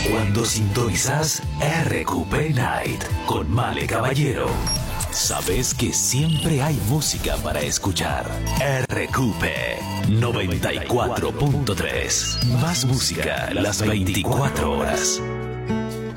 Cuando sintonizas RQP Night con Male Caballero, sabes que siempre hay música para escuchar. RQP 94.3. Más música las 24 horas.